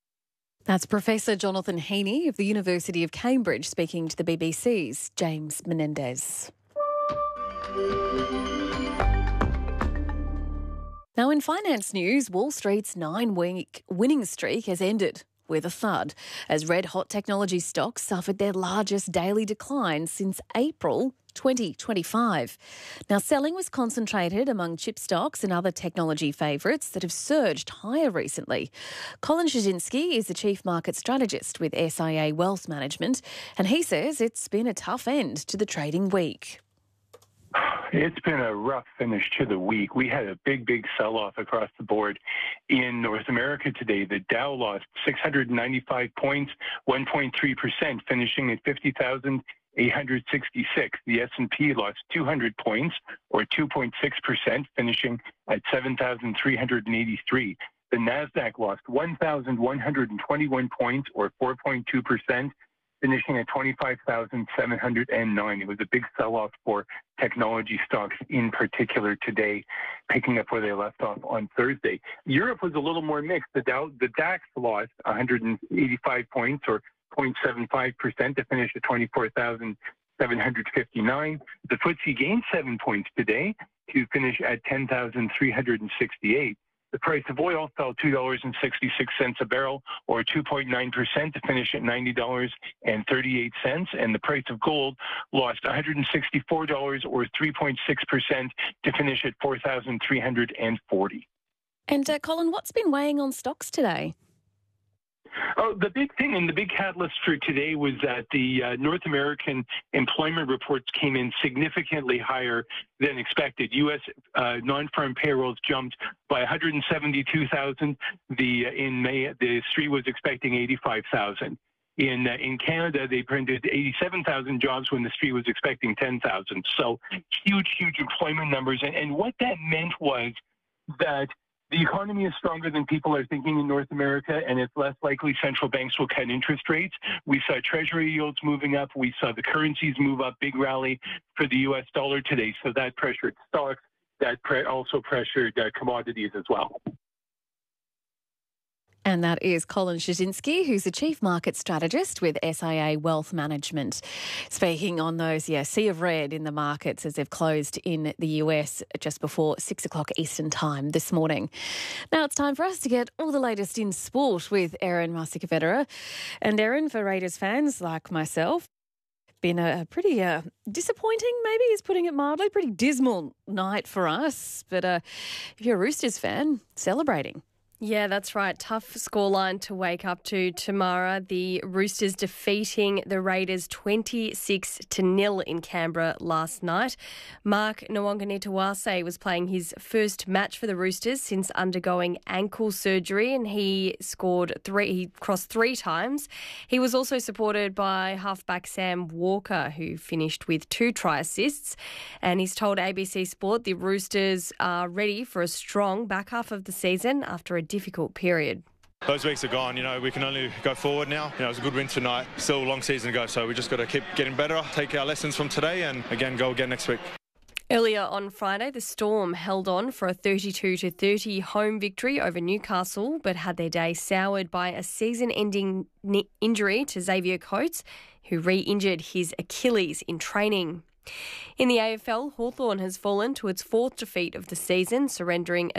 [SPEAKER 3] That's Professor Jonathan Heaney of the University of Cambridge speaking to the BBC's James Menendez. Now, in finance news, Wall Street's 9-week winning streak has ended with a thud as red-hot technology stocks suffered their largest daily decline since April 2025. Now, selling was concentrated among chip stocks and other technology favourites that have surged higher recently. Colin Szynski is the Chief Market Strategist with SIA Wealth Management, and he says it's been a tough end to the trading week.
[SPEAKER 7] It's been a rough finish to the week. We had a big sell-off across the board in North America today. The Dow lost 695 points, 1.3%, finishing at 50,866. The S&P lost 200 points, or 2.6%, finishing at 7,383. The Nasdaq lost 1,121 points, or 4.2%. finishing at 25,709. It was a big sell-off for technology stocks in particular today, picking up where they left off on Thursday. Europe was a little more mixed. The DAX lost 185 points, or 0.75%, to finish at 24,759. The FTSE gained 7 points today to finish at 10,368. The price of oil fell $2.66 a barrel, or 2.9%, to finish at $90.38. And the price of gold lost $164, or 3.6%, to finish at $4,340.
[SPEAKER 3] And Colin, what's been weighing on stocks today?
[SPEAKER 7] Oh, the big thing and the big catalyst for today was that the North American employment reports came in significantly higher than expected. U.S. non-farm payrolls jumped by 172,000. In May, the Street was expecting 85,000. In Canada, they printed 87,000 jobs when the Street was expecting 10,000. So huge employment numbers. And what that meant was that the economy is stronger than people are thinking in North America, and it's less likely central banks will cut interest rates. We saw Treasury yields moving up. We saw the currencies move up, big rally for the U.S. dollar today. So that pressured stocks. That also pressured commodities as well.
[SPEAKER 3] And that is Colin Szczynski, who's the Chief Market Strategist with SIA Wealth Management. Speaking on those, sea of red in the markets as they've closed in the US just before 6 o'clock Eastern Time this morning. Now it's time for us to get all the latest in sport with Erin Marsica-Federer. And Erin, for Raiders fans like myself, been a pretty disappointing, maybe is putting it mildly, pretty dismal night for us. But if you're a Roosters fan, celebrating.
[SPEAKER 5] Yeah, that's right. Tough scoreline to wake up to tomorrow. The Roosters defeating the Raiders 26-0 in Canberra last night. Mark Nawaqanitawase was playing his first match for the Roosters since undergoing ankle surgery, and he crossed three times. He was also supported by halfback Sam Walker, who finished with 2 try assists. And he's told ABC Sport the Roosters are ready for a strong back half of the season after a difficult period.
[SPEAKER 8] Those weeks are gone, we can only go forward now. It was a good win tonight, still a long season to go, so we just got to keep getting better, take our lessons from today and again go again next week.
[SPEAKER 5] Earlier on Friday, the Storm held on for a 32-30 home victory over Newcastle, but had their day soured by a season-ending injury to Xavier Coates, who re-injured his Achilles in training. In the AFL, Hawthorn has fallen to its 4th defeat of the season, surrendering a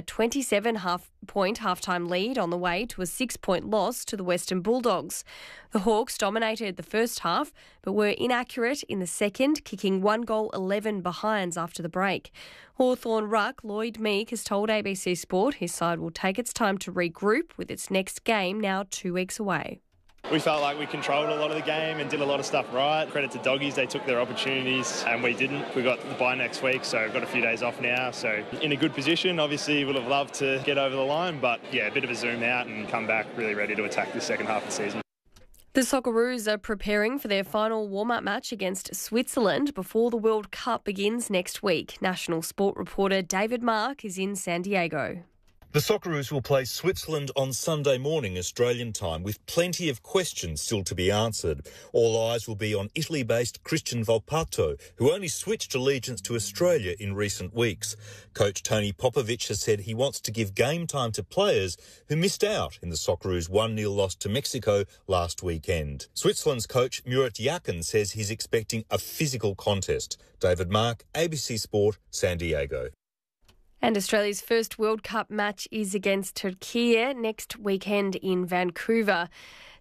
[SPEAKER 5] 27-point halftime lead on the way to a 6-point loss to the Western Bulldogs. The Hawks dominated the first half, but were inaccurate in the second, kicking 1 goal 11 behinds after the break. Hawthorn ruck Lloyd Meek has told ABC Sport his side will take its time to regroup with its next game now 2 weeks away.
[SPEAKER 9] We felt like we controlled a lot of the game and did a lot of stuff right. Credit to Doggies, they took their opportunities and we didn't. We got the bye next week, so we've got a few days off now. So in a good position, obviously would have loved to get over the line, but a bit of a zoom out and come back really ready to attack the second half of the season.
[SPEAKER 5] The Socceroos are preparing for their final warm-up match against Switzerland before the World Cup begins next week. National sport reporter David Mark is in San Diego.
[SPEAKER 24] The Socceroos will play Switzerland on Sunday morning Australian time with plenty of questions still to be answered. All eyes will be on Italy-based Christian Volpato, who only switched allegiance to Australia in recent weeks. Coach Tony Popovic has said he wants to give game time to players who missed out in the Socceroos' 1-0 loss to Mexico last weekend. Switzerland's coach Murat Yakin says he's expecting a physical contest. David Mark, ABC Sport, San Diego.
[SPEAKER 5] And Australia's first World Cup match is against Turkey next weekend in Vancouver.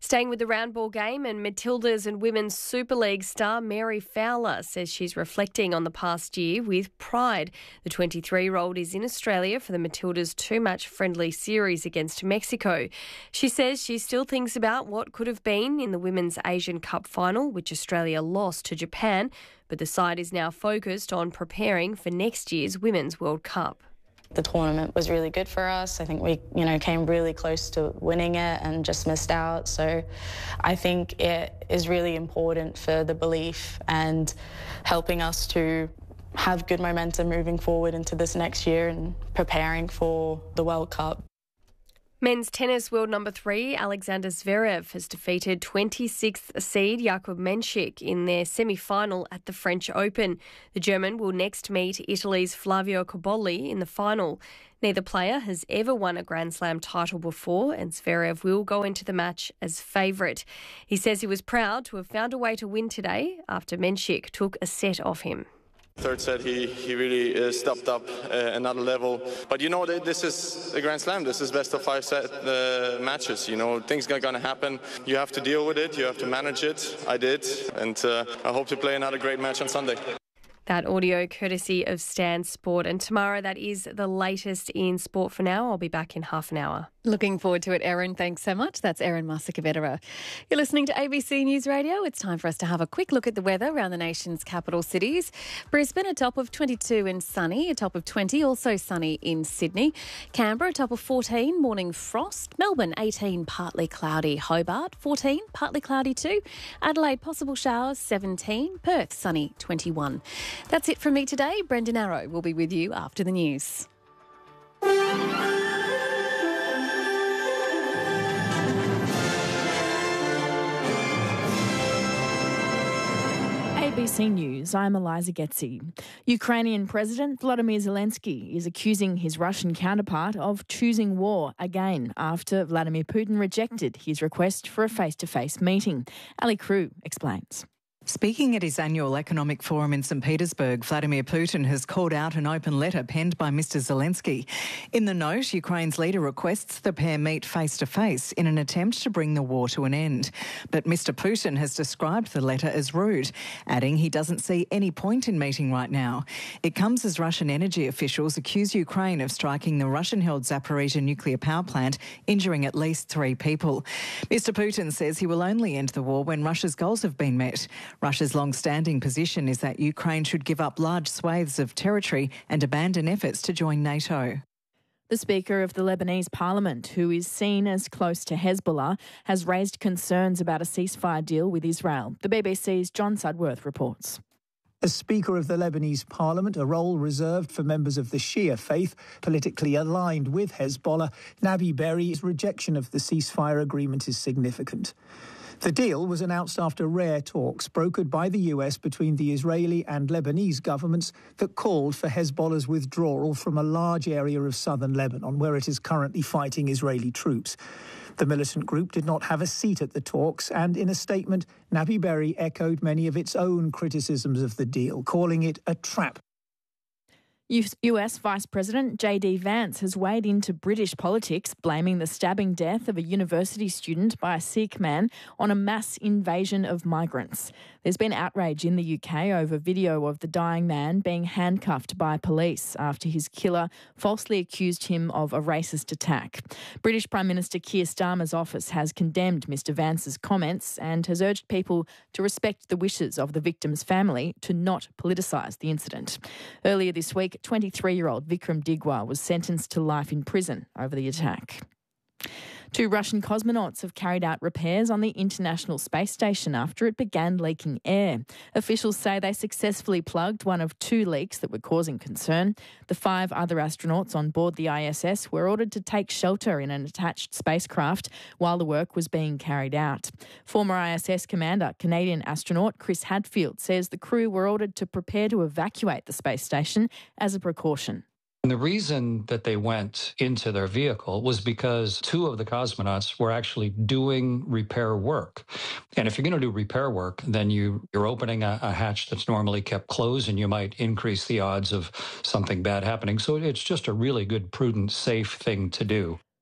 [SPEAKER 5] Staying with the round ball game, and Matildas and Women's Super League star Mary Fowler says she's reflecting on the past year with pride. The 23-year-old is in Australia for the Matildas two-match friendly series against Mexico. She says she still thinks about what could have been in the Women's Asian Cup final, which Australia lost to Japan, but the side is now focused on preparing for next year's Women's World Cup.
[SPEAKER 11] The tournament was really good for us. I think we, came really close to winning it and just missed out. So I think it is really important for the belief and helping us to have good momentum moving forward into this next year and preparing for the World Cup.
[SPEAKER 5] Men's tennis world number 3, Alexander Zverev, has defeated 26th seed Jakub Menšik in their semi-final at the French Open. The German will next meet Italy's Flavio Cobolli in the final. Neither player has ever won a Grand Slam title before, and Zverev will go into the match as favourite. He says he was proud to have found a way to win today after Menšik took a set off him.
[SPEAKER 12] Third set, he really stepped up another level. But this is a Grand Slam. This is best of 5 set matches. Things are going to happen. You have to deal with it. You have to manage it. I did. And I hope to play another great match on Sunday.
[SPEAKER 5] That audio courtesy of Stan Sport. And Tamara, that is the latest in sport for now. I'll be back in half an hour.
[SPEAKER 3] Looking forward to it, Erin. Thanks so much. That's Erin Masakavedera. You're listening to ABC News Radio. It's time for us to have a quick look at the weather around the nation's capital cities. Brisbane, a top of 22 and sunny, a top of 20, also sunny in Sydney. Canberra, a top of 14, morning frost. Melbourne, 18, partly cloudy. Hobart, 14, partly cloudy too. Adelaide, possible showers, 17. Perth, sunny, 21. That's it from me today. Brendan Arrow will be with you after the news.
[SPEAKER 10] ABC News, I'm Eliza Getzi. Ukrainian President Volodymyr Zelensky is accusing his Russian counterpart of choosing war again after Vladimir Putin rejected his request for a face-to-face meeting. Ali Crew explains.
[SPEAKER 13] Speaking at his annual economic forum in St Petersburg, Vladimir Putin has called out an open letter penned by Mr Zelensky. In the note, Ukraine's leader requests the pair meet face-to-face in an attempt to bring the war to an end. But Mr Putin has described the letter as rude, adding he doesn't see any point in meeting right now. It comes as Russian energy officials accuse Ukraine of striking the Russian-held Zaporizhzhia nuclear power plant, injuring at least 3 people. Mr Putin says he will only end the war when Russia's goals have been met. Russia's long-standing position is that Ukraine should give up large swathes of territory and abandon efforts to join NATO.
[SPEAKER 10] The Speaker of the Lebanese Parliament, who is seen as close to Hezbollah, has raised concerns about a ceasefire deal with Israel. The BBC's John Sudworth reports.
[SPEAKER 14] As Speaker of the Lebanese Parliament, a role reserved for members of the Shia faith, politically aligned with Hezbollah, Nabi Berri's rejection of the ceasefire agreement is significant. The deal was announced after rare talks brokered by the US between the Israeli and Lebanese governments that called for Hezbollah's withdrawal from a large area of southern Lebanon, where it is currently fighting Israeli troops. The militant group did not have a seat at the talks, and in a statement, Nabi Berri echoed many of its own criticisms of the deal, calling it a trap.
[SPEAKER 10] US Vice President J.D. Vance has weighed into British politics, blaming the stabbing death of a university student by a Sikh man on a mass invasion of migrants. There's been outrage in the UK over video of the dying man being handcuffed by police after his killer falsely accused him of a racist attack. British Prime Minister Keir Starmer's office has condemned Mr Vance's comments and has urged people to respect the wishes of the victim's family to not politicise the incident. Earlier this week, 23-year-old Vikram Digwa was sentenced to life in prison over the attack. 2 Russian cosmonauts have carried out repairs on the International Space Station after it began leaking air. Officials say they successfully plugged one of 2 leaks that were causing concern. The 5 other astronauts on board the ISS were ordered to take shelter in an attached spacecraft while the work was being carried out. Former ISS commander, Canadian astronaut Chris Hadfield, says the crew were ordered to prepare to evacuate the space station as a precaution.
[SPEAKER 25] And the reason that they went into their vehicle was because 2 of the cosmonauts were actually doing repair work. And if you're going to do repair work, then you're opening a hatch that's normally kept closed, and you might increase the odds of something bad happening. So it's just a really good, prudent, safe thing to do.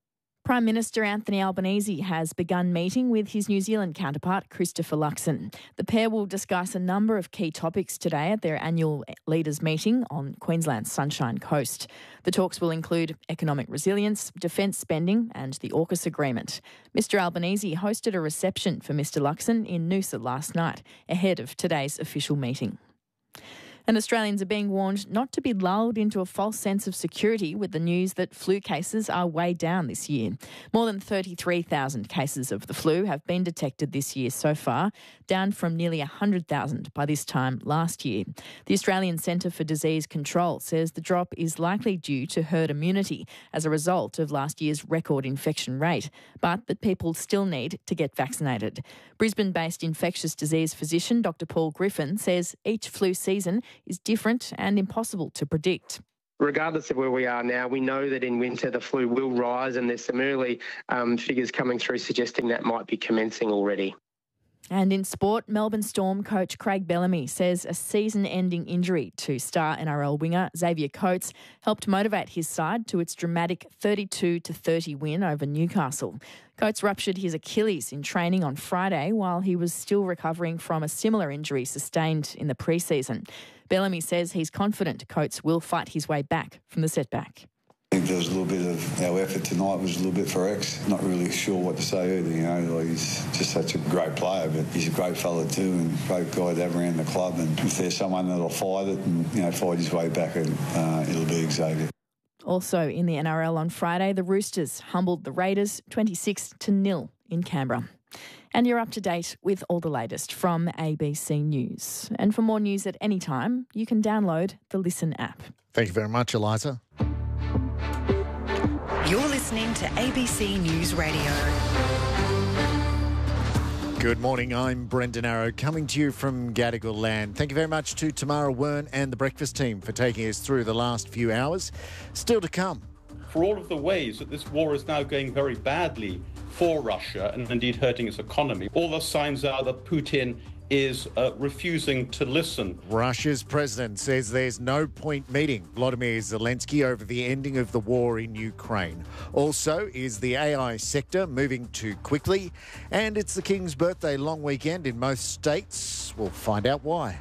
[SPEAKER 10] Prime Minister Anthony Albanese has begun meeting with his New Zealand counterpart, Christopher Luxon. The pair will discuss a number of key topics today at their annual leaders' meeting on Queensland's Sunshine Coast. The talks will include economic resilience, defence spending and the AUKUS agreement. Mr Albanese hosted a reception for Mr Luxon in Noosa last night, ahead of today's official meeting. And Australians are being warned not to be lulled into a false sense of security with the news that flu cases are way down this year. More than 33,000 cases of the flu have been detected this year so far, down from nearly 100,000 by this time last year. The Australian Centre for Disease Control says the drop is likely due to herd immunity as a result of last year's record infection rate, but that people still need to get vaccinated. Brisbane-based infectious disease physician Dr Paul Griffin says each flu season is different and impossible to predict.
[SPEAKER 1] Regardless of where we are now, we know that in winter the flu will rise, and there's some early figures coming through suggesting that might be commencing already.
[SPEAKER 10] And in sport, Melbourne Storm coach Craig Bellamy says a season-ending injury to star NRL winger Xavier Coates helped motivate his side to its dramatic 32-30 win over Newcastle. Coates ruptured his Achilles in training on Friday while he was still recovering from a similar injury sustained in the pre-season. Bellamy says he's confident Coates will fight his way back from the setback.
[SPEAKER 15] I think there was a little bit of our effort tonight was a little bit for X. Not really sure what to say either, you know. Like, he's just such a great player, but he's a great fella too, and a great guy to have around the club. And if there's someone that'll fight it and, you know, fight his way back, it'll be Xavier.
[SPEAKER 10] Also in the NRL on Friday, the Roosters humbled the Raiders 26-0 in Canberra. And you're up to date with all the latest from ABC News. And for more news at any time, you can download the Listen app.
[SPEAKER 16] Thank you very much, Eliza.
[SPEAKER 17] You're listening to ABC News Radio.
[SPEAKER 16] Good morning, I'm Brendan Arrow, coming to you from Gadigal Land. Thank you very much to Tamara Wern and the breakfast team for taking us through the last few hours. Still to come.
[SPEAKER 18] For all of the ways that this war is now going very badly for Russia and indeed hurting its economy, all the signs are that Putin is refusing to listen.
[SPEAKER 16] Russia's president says there's no point meeting Volodymyr Zelensky over the ending of the war in Ukraine. Also, is the AI sector moving too quickly? And it's the King's birthday long weekend in most states. We'll find out why.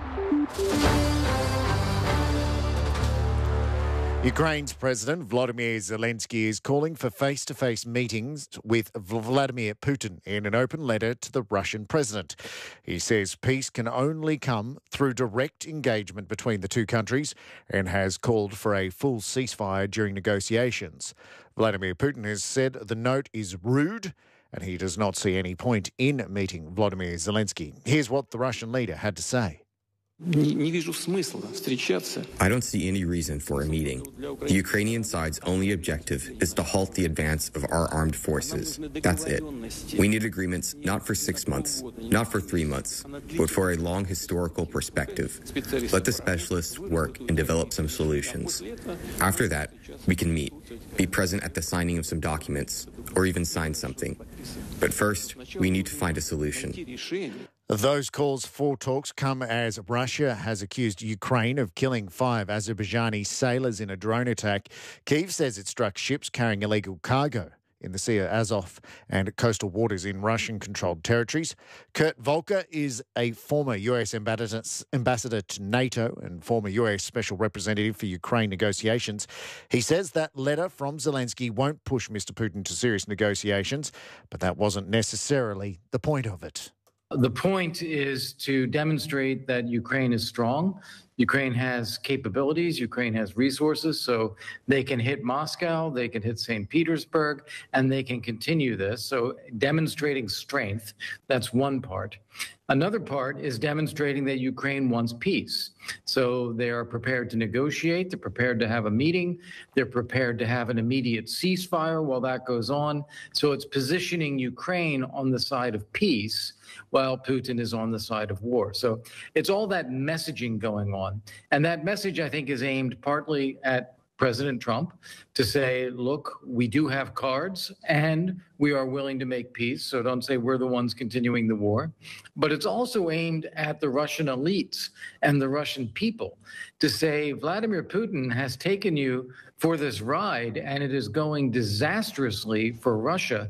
[SPEAKER 16] Ukraine's President Volodymyr Zelensky is calling for face-to-face meetings with Vladimir Putin in an open letter to the Russian president. He says peace can only come through direct engagement between the two countries and has called for a full ceasefire during negotiations. Vladimir Putin has said the note is rude and he does not see any point in meeting Volodymyr Zelensky. Here's what the Russian leader had to say.
[SPEAKER 20] I don't see any reason for a meeting. The Ukrainian side's only objective is to halt the advance of our armed forces. That's it. We need agreements not for 6 months, not for 3 months, but for a long historical perspective. Let the specialists work and develop some solutions. After that, we can meet, be present at the signing of some documents, or even sign something. But first, we need to find a solution.
[SPEAKER 16] Those calls for talks come as Russia has accused Ukraine of killing 5 Azerbaijani sailors in a drone attack. Kyiv says it struck ships carrying illegal cargo in the Sea of Azov and coastal waters in Russian-controlled territories. Kurt Volker is a former US ambassador to NATO and former US Special Representative for Ukraine negotiations. He says that letter from Zelensky won't push Mr. Putin to serious negotiations, but that wasn't necessarily the point of it.
[SPEAKER 26] The point is to demonstrate that Ukraine is strong. Ukraine has capabilities, Ukraine has resources, so they can hit Moscow, they can hit St. Petersburg, and they can continue this. So demonstrating strength, that's one part. Another part is demonstrating that Ukraine wants peace. So they are prepared to negotiate, they're prepared to have a meeting, they're prepared to have an immediate ceasefire while that goes on. So it's positioning Ukraine on the side of peace while Putin is on the side of war. So it's all that messaging going on. And that message, I think, is aimed partly at President Trump to say, look, we do have cards and we are willing to make peace. So don't say we're the ones continuing the war. But it's also aimed at the Russian elites and the Russian people to say Vladimir Putin has taken you for this ride and it is going disastrously for Russia.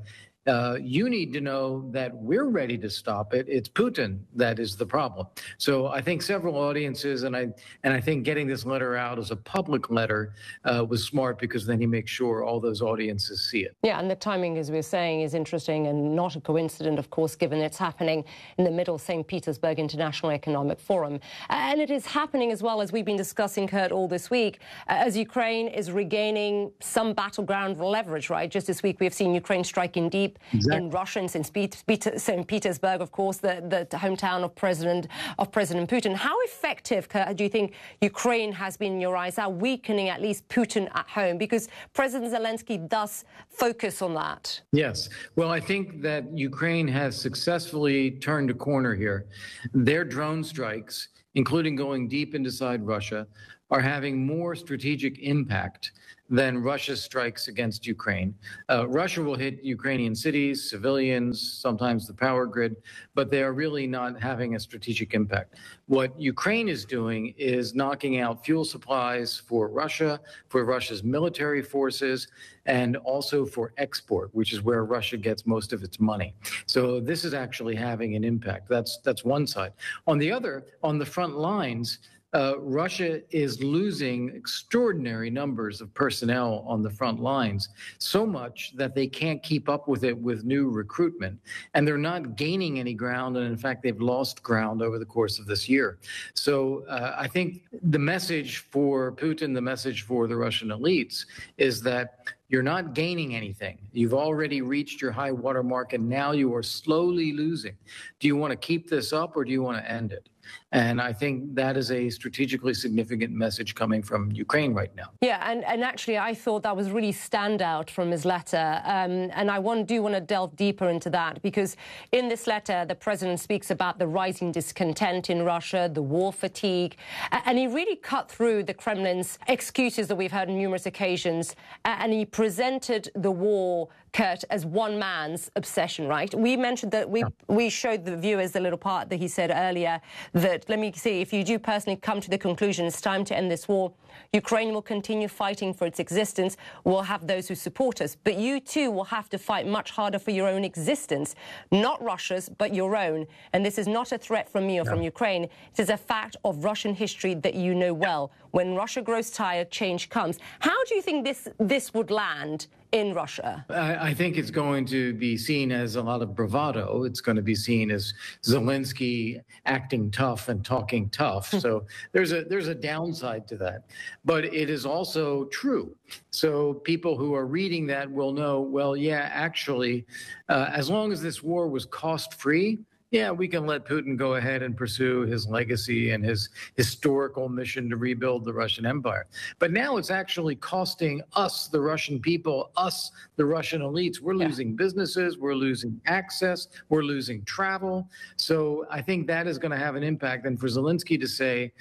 [SPEAKER 26] You need to know that we're ready to stop it. It's Putin that is the problem. So I think several audiences, and I think getting this letter out as a public letter was smart because then he makes sure all those audiences see it.
[SPEAKER 2] Yeah, and the timing, as we're saying, is interesting and not a coincidence, of course, given it's happening in the middle of St. Petersburg International Economic Forum. And it is happening as well, as we've been discussing, Kurt, all this week, as Ukraine is regaining some battleground leverage, right? Just this week, we've seen Ukraine striking deep in Russia and St. Petersburg, of course, the hometown of President Putin. How effective, Kurt, do you think Ukraine has been in your eyes, at weakening at least Putin at home? Because President Zelensky does focus on that.
[SPEAKER 26] Yes. Well, I think that Ukraine has successfully turned a corner here. Their drone strikes, including going deep inside Russia, are having more strategic impact than Russia's strikes against Ukraine. Russia will hit Ukrainian cities, civilians, sometimes the power grid, but they are really not having a strategic impact. What Ukraine is doing is knocking out fuel supplies for Russia's military forces, and also for export, which is where Russia gets most of its money. So this is actually having an impact. That's one side. On the other, on the front lines, Russia is losing extraordinary numbers of personnel on the front lines, so much that they can't keep up with it with new recruitment. And they're not gaining any ground. And in fact, they've lost ground over the course of this year. So I think the message for Putin, the message for the Russian elites is that you're not gaining anything. You've already reached your high water mark, and now you are slowly losing. Do you want to keep this up, or do you want to end it? And I think that is a strategically significant message coming from Ukraine right now.
[SPEAKER 2] Yeah, and actually I thought that was really standout from his letter. And I do want to delve deeper into that, because in this letter, the president speaks about the rising discontent in Russia, the war fatigue, and he really cut through the Kremlin's excuses that we've heard on numerous occasions, and he presented the war, Kurt, as one man's obsession, right? We mentioned that we showed the viewers the little part that he said earlier that, let me see, if you do personally come to the conclusion it's time to end this war, Ukraine will continue fighting for its existence. We'll have those who support us. But you too will have to fight much harder for your own existence, not Russia's, but your own. And this is not a threat from me or from Ukraine. It is a fact of Russian history that you know well. When Russia grows tired, change comes. How do you think this would land in Russia?
[SPEAKER 26] I think it's going to be seen as a lot of bravado. It's going to be seen as Zelensky acting tough and talking tough. So there's a downside to that. But it is also true. So people who are reading that will know, well, yeah, actually, as long as this war was cost-free, yeah, we can let Putin go ahead and pursue his legacy and his historical mission to rebuild the Russian Empire. But now it's actually costing us, the Russian people, us, the Russian elites. We're losing businesses, we're losing access, we're losing travel. So I think that is going to have an impact. And for Zelensky to say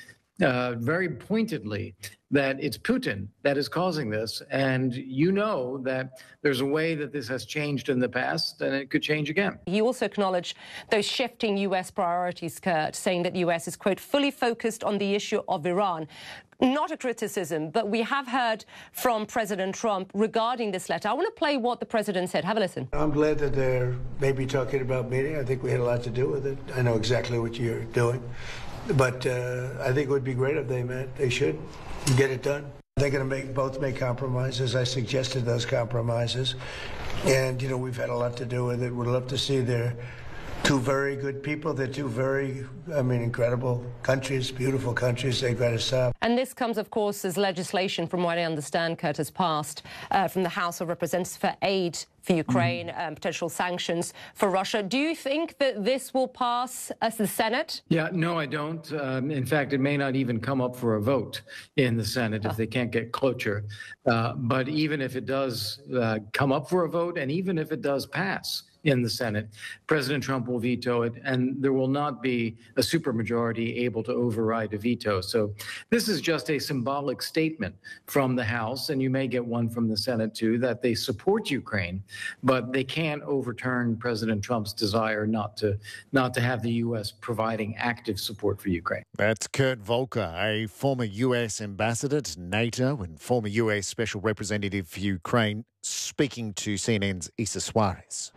[SPEAKER 26] very pointedly that it's Putin that is causing this, and you know that there's a way that this has changed in the past, and it could change again.
[SPEAKER 2] He also acknowledged those shifting U.S. priorities, Kurt, saying that the U.S. is, quote, fully focused on the issue of Iran. Not a criticism, but we have heard from President Trump regarding this letter. I want to play what the president said. Have a listen.
[SPEAKER 6] I'm glad that they're maybe talking about meeting. I think we had a lot to do with it. I know exactly what you're doing. But I think it would be great if they met. They should get it done. They're going to both make compromises. I suggested those compromises. And, you know, we've had a lot to do with it. We'd love to see their two very good people. They're two very, incredible countries, beautiful countries. They've got to stop.
[SPEAKER 2] And this comes, of course, as legislation, from what I understand, Kurt, has passed from the House of Representatives for aid for Ukraine, potential sanctions for Russia. Do you think that this will pass as the Senate?
[SPEAKER 26] Yeah, no, I don't. In fact, it may not even come up for a vote in the Senate if they can't get cloture. But even if it does come up for a vote, and even if it does pass, in the Senate. President Trump will veto it, and there will not be a supermajority able to override a veto. So this is just a symbolic statement from the House, and you may get one from the Senate too, that they support Ukraine, but they can't overturn President Trump's desire not to have the U.S. providing active support for Ukraine.
[SPEAKER 16] That's Kurt Volker, a former U.S. ambassador to NATO and former U.S. Special Representative for Ukraine, speaking to CNN's Issa Suarez.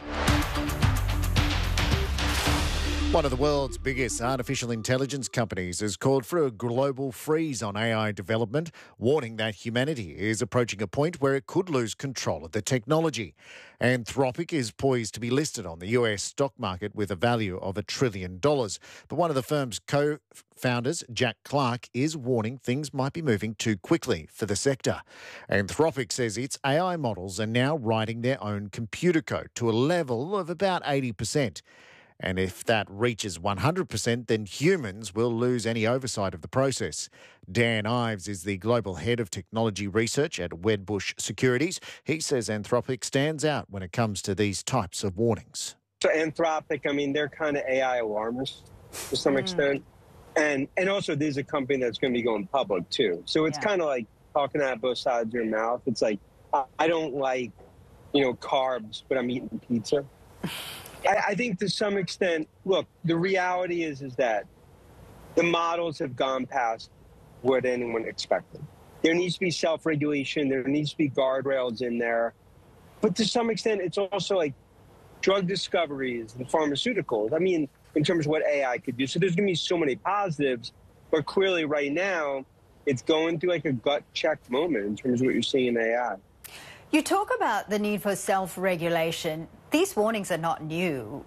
[SPEAKER 16] One of the world's biggest artificial intelligence companies has called for a global freeze on AI development, warning that humanity is approaching a point where it could lose control of the technology. Anthropic is poised to be listed on the US stock market with a value of $1 trillion. But one of the firm's co-founders, Jack Clark, is warning things might be moving too quickly for the sector. Anthropic says its AI models are now writing their own computer code to a level of about 80%. And if that reaches 100%, then humans will lose any oversight of the process. Dan Ives is the global head of technology research at Wedbush Securities. He says Anthropic stands out when it comes to these types of warnings.
[SPEAKER 4] So Anthropic, I mean, they're kind of AI alarmists to some extent. And also, there's a company that's going to be going public, too. So it's kind of like talking out of both sides of your mouth. It's like, I don't like, carbs, but I'm eating pizza. I think to some extent, look, the reality is that the models have gone past what anyone expected. There needs to be self-regulation. There needs to be guardrails in there. But to some extent, it's also like drug discoveries and pharmaceuticals. I mean, in terms of what AI could do. So there's going to be so many positives. But clearly right now, it's going through like a gut check moment in terms of what you're seeing in AI.
[SPEAKER 7] You talk about the need for self-regulation. These warnings are not new.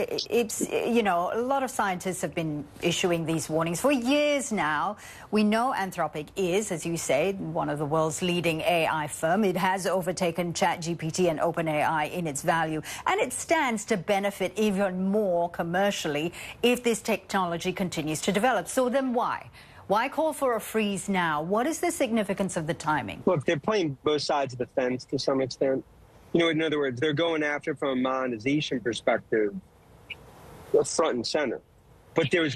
[SPEAKER 7] A lot of scientists have been issuing these warnings for years now. We know Anthropic is, as you say, one of the world's leading AI firm. It has overtaken ChatGPT and OpenAI in its value, and it stands to benefit even more commercially if this technology continues to develop. So then why? Why call for a freeze now? What is the significance of the timing?
[SPEAKER 4] Look, they're playing both sides of the fence to some extent. In other words, they're going after from a monetization perspective, front and center. But there's